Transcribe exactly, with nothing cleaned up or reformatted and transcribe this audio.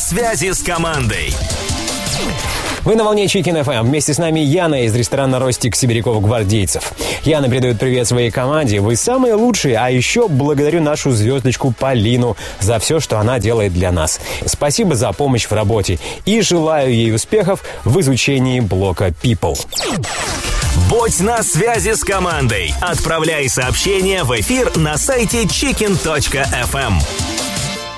связи с командой. Вы на волне Chicken эф эм. Вместе с нами Яна из ресторана «Ростик» Сибиряков-Гвардейцев. Яна передает привет своей команде. Вы самые лучшие, а еще благодарю нашу звездочку Полину за все, что она делает для нас. Спасибо за помощь в работе и желаю ей успехов в изучении блока People. Будь на связи с командой. Отправляй сообщения в эфир на сайте чикен точка эф эм.